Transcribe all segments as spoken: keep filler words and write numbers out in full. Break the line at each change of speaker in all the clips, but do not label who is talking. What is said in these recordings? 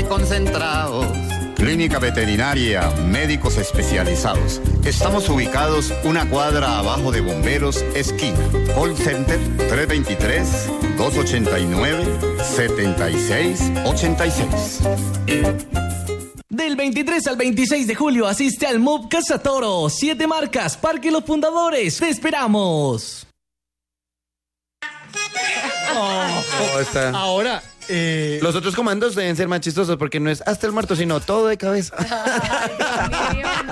concentrados. Clínica Veterinaria, médicos especializados. Estamos ubicados una cuadra abajo de Bomberos, esquina. Call Center tres dos tres, dos ocho nueve, siete seis ocho seis.
Del veintitrés al veintiséis de julio asiste al M U B Casa Toro. Siete marcas, Parque Los Fundadores. ¡Te esperamos!
Oh, oh, está.
Ahora... Eh...
Los otros comandos deben ser más chistosos porque no es hasta el muerto, sino todo de cabeza.
Ay, mío, no.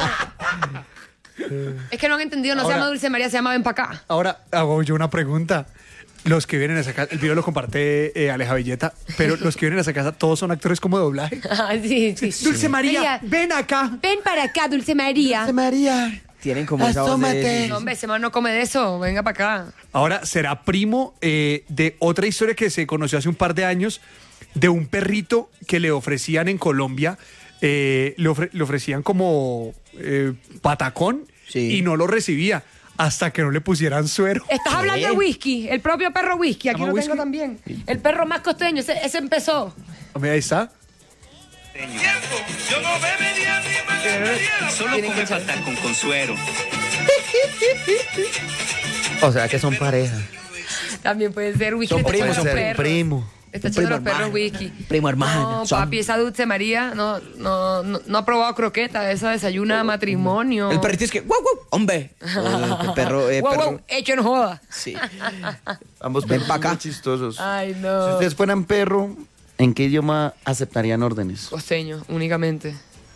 Es que no han entendido, no
Ahora,
se llama Dulce María, se llama Ven pa' acá.
Ahora hago yo una pregunta. Los que vienen a esa casa, el video lo comparte eh, Aleja Villeta, pero los que vienen a esa casa, ¿todos son actores como de doblaje?
Ah, sí, sí.
Dulce María,
María,
ven acá.
Ven para acá, Dulce María.
Dulce María.
Tienen como esa voz de...
No, hombre, ese man no come de eso, venga para acá.
Ahora será primo eh, de otra historia que se conoció hace un par de años, de un perrito que le ofrecían en Colombia, eh, le, ofre- le ofrecían como eh, patacón
Sí.
y no lo recibía hasta que no le pusieran suero.
Estás hablando de whisky, el propio perro whisky, aquí
¿Llama
lo
whisky?
tengo también. El perro más costeño, ese, ese empezó.
Hombre, ahí está.
Yo no bebería ni bebería. Solo come fatal con consuero.
O sea que son pareja.
También puede ser whisky.
Son
está
primos,
echando
son
los
primos.
perros.
Primo.
Está
Un
echando
primo
los perros
hermano.
whisky.
Primo hermano.
No,
son-
papi, esa Dulce María no, no, no, no ha probado croqueta, esa desayuna matrimonio.
El perrito es que, guau, guau, hombre. Oh, el perro, eh,
Wow,
perro.
wow, hecho en joda.
Sí.
Ambos
Ven
perros
pa'
son
acá.
muy chistosos.
Ay,
Si
no.
ustedes fueran perro, ¿en qué idioma aceptarían órdenes?
Costeño, únicamente.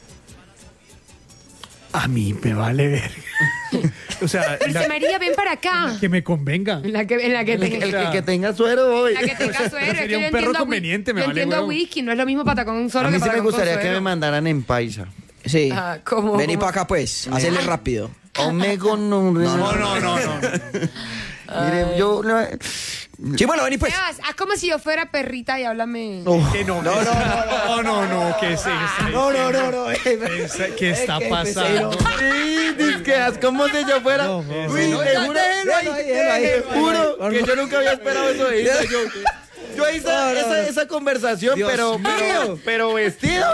A mí me vale ver. O sea,
Dulce
la-
María, ven para acá.
que me convenga.
En la que, en la que,
El,
tenga-
el que, que tenga suero hoy.
la que tenga suero. Es que
Sería
yo
un perro
entiendo a whi-
conveniente, me
yo
vale
entiendo a
huevo.
whisky, no es lo mismo patacón solo
A mí
que
sí me
patacón
gustaría
con
que me
suero.
mandaran en paisa.
Sí.
Ah, ¿cómo?
Vení para acá, pues. Hacerle rápido.
Omego no.
No, no, no, no.
Mire, yo. no-
Chimuelo, vení, pues.
Sebas, haz como si yo fuera perrita y háblame.
Que no, no, no, no, no, no, ¿qué es eso?
No, no, no, no.
¿Qué, qué está pasando?
Sí, disqueas, como si yo fuera.
No,
Uy,
no,
te
no,
juro,
déjalo ahí, déjalo ahí.
te juro
No,
que
no.
yo nunca había esperado eso de Isa. Yo, yo hice
No, no,
esa,
no.
esa conversación,
Dios
pero,
mío.
pero, pero vestidos.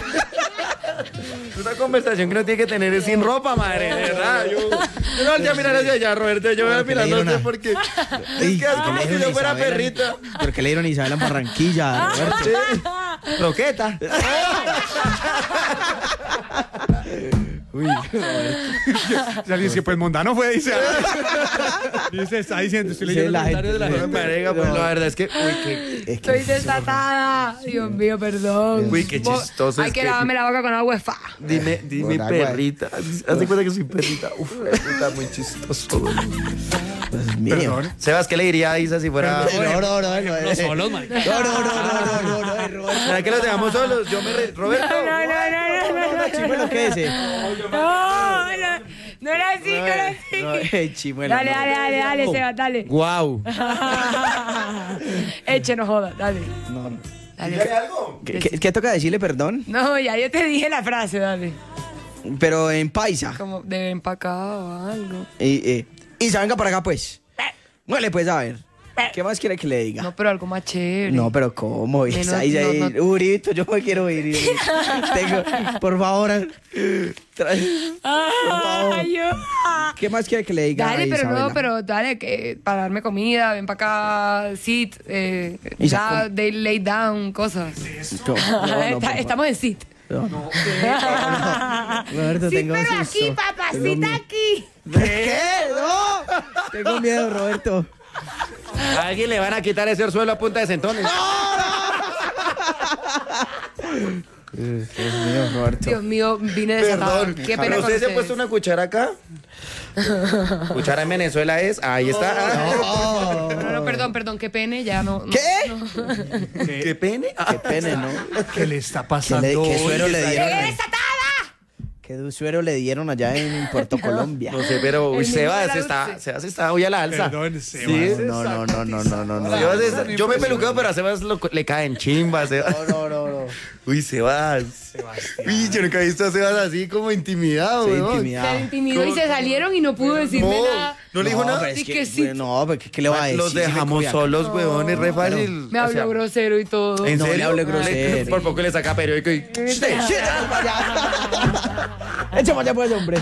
Una conversación que uno tiene que tener es sin ropa, madre, de verdad. Yo, yo no voy a mirar hacia allá, Roberto. Yo voy a
Porque
mirar,
le
no
dieron
sé
a-
por qué.
Ey,
Es que es como
¿por qué
si
le
yo
dieron a
fuera
Isabela?
perrita.
¿Por qué le dieron a Isabela en Barranquilla, Roberto?
Croqueta.
Uy,
O sea, dice, pues Mondano fue, dice. Dice, está diciendo, estoy
Sí,
leyendo
la
los comentarios de la
gente-
gente.
Marica, pues la verdad es que, uy, qué,
es que
Estoy desatada. Dios mío, perdón.
Uy, qué
Vos-
chistoso
Hay
es
que
que-
lavarme la boca con agua fa.
dime, dime
Con agua.
perrita. Haz de cuenta que soy perrita. Uf, está muy chistoso.
Dios mío.
Perdón.
Sebas, ¿qué le diría a Isa si fuera...
No, no, no, no.
Los solos, marica.
No, no, no, no, no, no, no, no, Roberto.
¿Será que los dejamos solos? Yo me... Re... Roberto.
No, no, no, no, no, no.
Chimuelo, ¿qué es ese?
No, no, no era así, no era así.
No, eh, chimuelo.
Dale,
no.
dale, dale, dale, Seba, dale.
Guau.
Eche, no joda, dale.
No, no.
Dale.
¿Qué, qué- qué toca decirle perdón?
No, ya yo te dije la frase, dale.
Pero en paisa.
Como de empacado o algo.
Y, eh, Isa, venga para acá, pues. Muele, pues, a ver. ¿Qué más quiere que le diga?
No, pero algo más chévere.
No, pero ¿cómo?
Menos-
Isa, Isa,
no, no.
Urito, yo me quiero ir. Tengo, por favor. trae- por favor.
Ay, yo.
¿Qué más quiere que le diga?
Dale,
a
pero
Isabela?
no, pero dale, que para darme comida, ven para acá, sit, eh,
Isa,
ya,
¿cómo?
they lay down, cosas.
No, no, no,
Está-
por favor.
estamos en sit.
No, no. Roberto,
Sí,
tengo
pero
susto.
aquí, papacita,
Tengo miedo.
aquí.
¿Qué? No. Tengo miedo, Roberto.
A alguien le van a quitar ese orzuelo a punta de centones.
Dios mío, Roberto.
Dios mío, vine desatada.
Perdón.
Qué pena
¿Pero
con
usted se ha
ustedes.
puesto una cuchara acá? Cuchara en Venezuela es... Ahí está.
Oh.
No, no, perdón, perdón, qué pene, ya no. no
¿Qué?
no.
¿Qué pene?
Qué pene, ¿no?
¿Qué le está
¿Qué,
pasando?
le, qué suero
hoy?
le dieron?
¡Llegué desatada!
¿Qué suero le dieron allá en Puerto Colombia?
No sé, pero uy,
El niño de
Sebas
la
está,
dulce.
Sebas está hoy a la alza.
Perdón, Sebas.
Sí.
No, no, no, no, no, no, no.
Sebas está- yo me peluqueo, pero a Sebas lo- le caen chimbas. Sebas.
No, no, no, no.
Uy, Sebas. Uy, yo nunca he visto a Sebas así como intimidado,
Estoy
weón.
intimidado.
Se intimidó y se salieron y no pudo decirme
No,
nada.
¿No le dijo nada?
pero es
Di
que,
que sí.
bueno, no, pero ¿qué, qué le va a decir?
Los
Si me
dejamos
cogía-
solos, weón, es re fácil.
Me
O
habló
sea,
grosero y todo.
¿En
No, le
serio?
hablé grosero.
Por poco le saca periódico y...
Echa para allá, pues, hombre.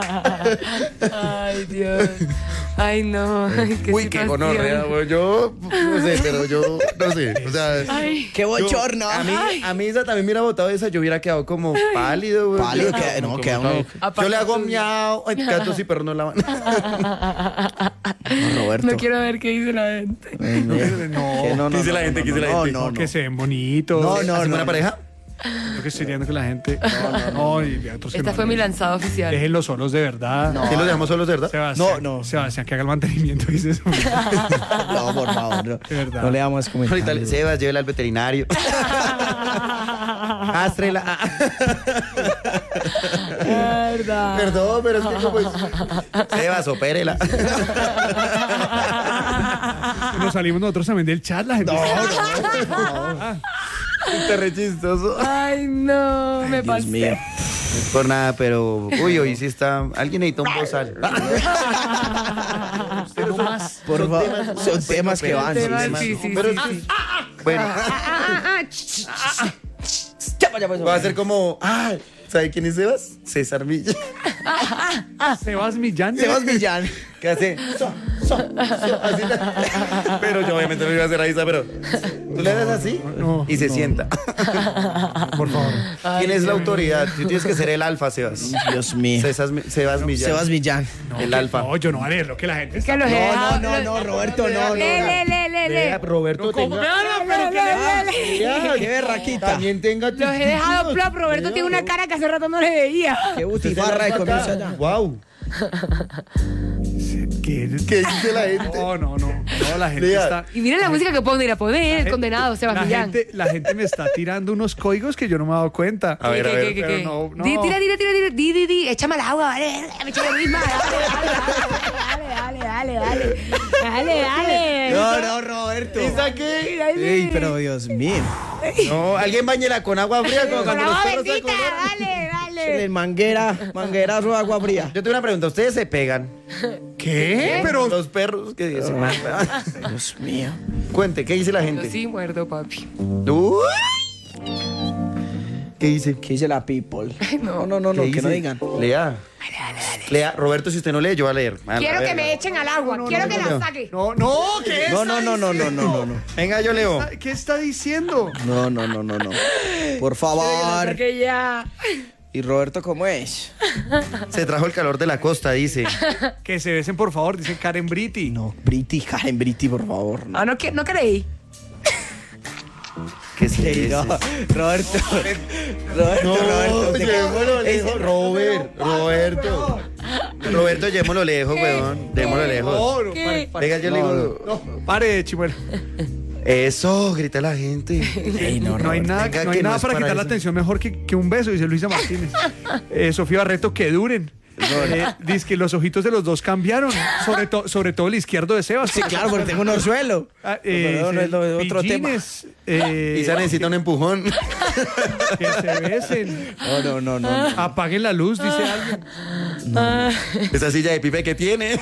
Ay, Dios. Ay, no. Ay, qué
Uy, qué
situación.
gonorrea, güey. Yo no sé, pero yo no sé. O sea,
Ay,
Qué
yo-
bochorno.
a mí, a mí esa también me hubiera botado esa, yo hubiera quedado como pálido, güey.
Pálido,
Yo-
que- no,
como-
queda
como-
uno-
Yo le hago miau. Ay, gatos y perros no lavan.
No, Roberto.
no quiero ver qué dice la gente.
Eh, eh,
No,
que no, no,
¿Qué dice
no,
la gente?
no,
¿Qué dice la
no,
gente?
No, no,
que se ven bonitos.
No, no,
¿Hacen
no.
buena pareja?
Lo que estoy viendo que la gente. No, no, no. y de otros que
Esta
no,
fue mi lanzada oficial.
Déjenlos solos de verdad.
No.
¿Sí los dejamos solos, de verdad?
Sebastián,
No, no.
Sebastián, que haga el mantenimiento. Dice eso.
No, por favor. No,
De verdad.
no le damos
Ahorita
comentarios.
le- Sebas, llévela al veterinario. Ástrela.
Verdad.
Perdón, pero es que como es... Sebas, opérela.
Nos salimos nosotros también del chat. La gente.
Está re chistoso.
Ay, no. Me
Dios
pasé.
mío.
Por nada, pero... Uy, hoy sí está... Alguien necesita un bozal.
Por favor. Son temas que van.
Temas,
sí,
sí, sí,
Pero
sí,
sí.
sí.
Bueno,
Ya, vaya, pues,
va a
hombre.
ser como... Ay, ¿sabe quién es Sebas? César Villa.
Sebas Millán.
Sebas Millán.
¿Qué hace? So, so, so, así. Pero yo obviamente no iba a hacer ahí, pero tú le das así
no,
y se
no.
sienta.
Por favor.
¿Quién es la autoridad? Tú tienes que ser el alfa, Sebas.
Dios mío.
César, Sebas Millán.
Sebas Millán.
el alfa.
No, yo no haré lo que la gente.
Que los he
No,
dejado.
no, no, no, Roberto, no, no.
Le, le, le, le,
Vea,
le.
Roberto, tenga...
Le, le, le.
Qué, qué berraquita.
También tenga...
Los he dejado plop. Roberto tiene una cara que hace rato no le veía.
Qué butifarra de comienza allá.
Wow.
¿Qué?
¿Qué dice la gente?
No, no, no. No, la gente
Lea.
está.
Y miren la música que pone ir a poner, el condenado,
La
Sebas Millán.
gente, la gente me está tirando unos códigos que yo no me he dado cuenta.
A ver,
¿Qué,
a
qué,
ver,
qué, qué,
pero
qué?
no, no.
Di, tira, tira, tira, tira, di, di, di, échame al agua, vale, me eché yo misma, dale, dale, dale, dale, dale, dale, dale,
No, no, Roberto.
¿Y saqué?
Ey, pero Dios mío.
No, alguien bañela con agua fría como
Con
cuando los
agua
perros se
bendita,
acomodan.
dale,
El
dale.
manguera, manguerazo de agua fría.
Yo tengo una pregunta, ¿ustedes se pegan?
¿Qué?
Pero los perros que dicen,
Dios mío.
cuente, ¿qué dice la
Yo
gente?
sí muerdo, papi.
Uy. ¿Qué dice?
¿Qué dice la people?
no.
No, no, no, no,
¿Qué
que no
dice?
digan.
Lea. Lea, Roberto, si usted no lee, yo voy a leer. A la
Quiero que
verga.
me echen al agua, quiero que la saque.
No, no, ¿qué
No,
está
no, no, no, no, no, no, no.
Venga, yo leo.
¿Qué está diciendo?
No, no, no, no, no. Por
La
favor.
saque ya.
¿Y Roberto cómo es?
Se trajo el calor de la costa, dice.
Que se besen, por favor, dice Karen Briti.
No, Briti, Karen Briti, por favor. No.
Ah, no, que- no creí.
¿Qué es
Ey, no,
eso?
Roberto. Roberto,
No,
Roberto. te-
llevémoslo
Ey,
lejos, Robert, Roberto. Roberto, llevémoslo lejos, weón. Llevémoslo lejos.
No, no,
¿Qué?
pare, pare.
Venga, yo le digo.
No, pare, chimuelo.
Eso, grita la gente.
Ey, no,
No hay
Roberto.
nada,
Venga,
no hay
que
nada
no es
para
para
quitar la
eso.
atención mejor que, que un beso, dice Luisa Martínez. Eh, Sofía Barreto, que duren. Eh, dice que los ojitos de los dos cambiaron, sobre, to- sobre todo el izquierdo de Sebas.
Sí, claro, porque tengo un orzuelo.
Ah, eh,
Pero no es lo de otro tema.
pillines, eh,
Isa necesita un empujón.
que se besen.
No, no, no, no. no.
Apaguen la luz, dice alguien.
Esa silla de pipe que tiene.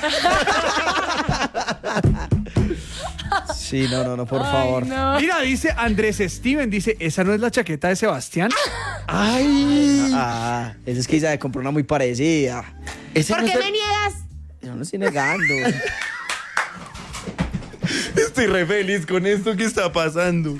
Sí, no, no, no, por
Ay,
favor.
no.
Mira, dice Andrés Steven, dice, ¿esa no es la chaqueta de Sebastián?
Ay.
Ah, esa es que ella compró una muy parecida.
Ese
¿Por
no
qué
es el-
me niegas?
Yo no estoy negando.
Estoy re feliz con esto que está pasando.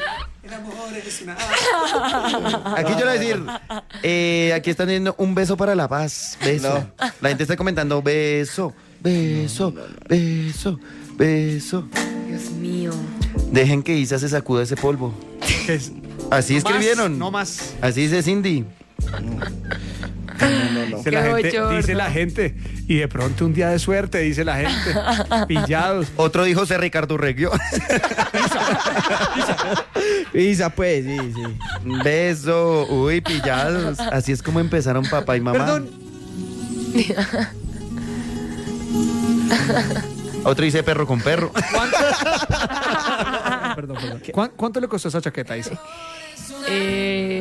Aquí yo le voy a decir, eh, aquí están diciendo un beso para la paz. Beso. La gente está comentando beso, beso, beso, beso.
Dios mío.
Dejen que Isa se sacuda ese polvo.
Que es-
Así
no
escribieron.
más, no más.
Así dice Cindy.
No, no, no.
Dice
Qué
la, gente,
bochorno.
dice la gente. Y de pronto un día de suerte, dice la gente. Pillados.
Otro dijo ser Ricardo Reggio.
Isa, pues, sí, sí.
Beso. Uy, pillados. Así es como empezaron papá y mamá.
Perdón.
Otro dice perro con perro.
Perdón, perdón. ¿Cuán- ¿Cuánto le costó esa chaqueta, Isa?
Eh,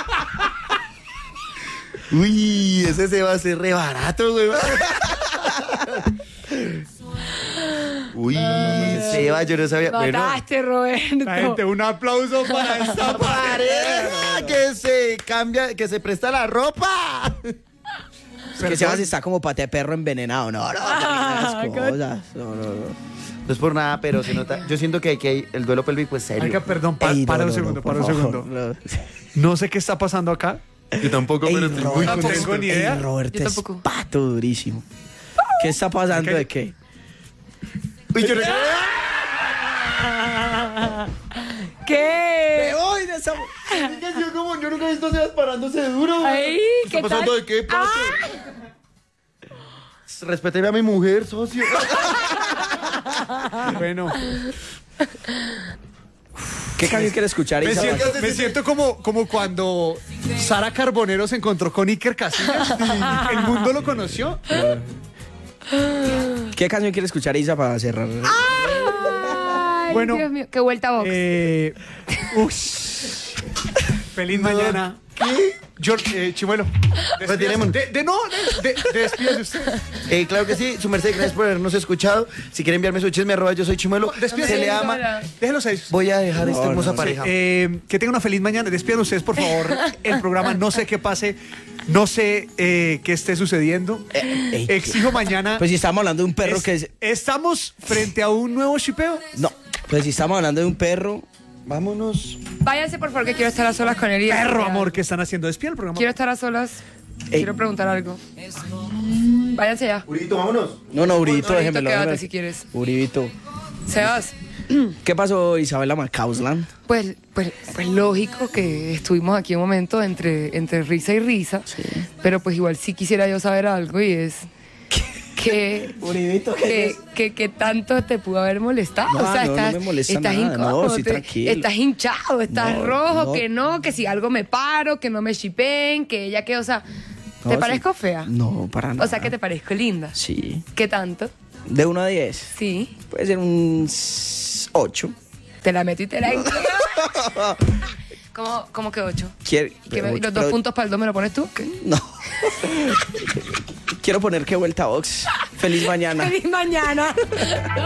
Uy, ese se va a hacer re barato, güey. Uy, Seba, yo no sabía. Bueno,
Mataste, Roberto.
La gente, un aplauso para esta
pareja que se cambia, que se presta la ropa.
Que Sebas está como pate de perro envenenado. No, no, no,
Ah,
esas cosas. No, no, no.
No es por nada, pero se nota. Yo siento que hay que hay- el duelo pélvico es serio.
Oiga, perdón, pa-
Ey, no,
para un
no,
segundo,
no,
para
por
un
favor,
segundo.
no.
No sé qué está pasando acá.
Yo tampoco,
Ey,
pero estoy muy
Roberto,
No
contento.
tengo ni idea.
Ey, Roberto
Yo
es
tampoco.
pato durísimo. ¿Qué está pasando? ¿De qué?
Uy, yo no-
¿Qué?
voy de esa...
Yo, como, yo nunca he visto a Sebas parándose duro.
Ay, ¿qué
¿Está pasando
tal?
de qué, parce? Respéteme a mi mujer, socio.
Bueno,
¿Qué canción quiere escuchar,
me
Isa?
siento, me siento como, como cuando Sara Carbonero se encontró con Iker Casillas y el mundo lo conoció.
¿Qué canción quiere escuchar, Isa, para cerrar?
Ay,
Bueno,
Dios mío, qué vuelta a box.
Eh, ush. Feliz mañana. ¿Qué? George, eh, Chimuelo.
Retiremos.
De, de- no, de, de, de- despídase usted.
Eh, claro que sí, su merced, gracias por habernos escuchado. Si quiere enviarme su chisme, arroba yo soy Chimuelo.
Despídase.
Se le ama.
Hola.
Déjenlos ahí.
Voy a dejar esta
No,
hermosa
no,
pareja.
Eh, que tengan una feliz mañana. Despidan ustedes, por favor, el programa. No sé qué pase. No sé eh, qué esté sucediendo.
ey,
Exijo mañana.
Pues si estamos hablando de un perro
Es-
que es...
Estamos frente a un nuevo shipeo.
No, pues si estamos hablando de un perro...
Vámonos.
Váyanse, por favor, que quiero estar a solas con él. y-
Perro amor, ¿qué están haciendo? Despida el programa.
Quiero estar a solas.
Ey.
Quiero preguntar algo. Váyanse ya.
Urito, vámonos.
No, no, Urito,
Urito,
déjemelo.
quédate
déjemelo.
si quieres.
Urito.
Sebas,
¿Qué pasó, Isabela Macausland?
pues, pues, pues lógico que estuvimos aquí un momento entre, entre risa y risa. Pero pues igual sí quisiera yo saber algo y es... Que,
Uribito, ¿qué
que,
es?
que, que tanto te pudo haber molestado.
No,
o sea,
no, no
estás,
me molesta
estás
nada. No,
incómodo,
sí,
te-
tranquilo.
estás hinchado, estás
No,
rojo,
no.
que no, que si algo me paro, que no me shipeen, que ella que, o sea,
No,
¿te
sí.
parezco fea?
No, para nada.
O sea, que te parezco linda.
Sí.
¿Qué tanto?
De uno a diez.
Sí.
Puede ser un ocho.
Te la meto y te la... ¿Cómo, ¿Cómo que ocho?
Quiere-
¿Que me-
ocho,
¿Los dos
pero-
puntos para el dos me lo pones tú? ¿Qué?
No. Quiero poner que vuelta a box. Feliz mañana.
¡Feliz mañana!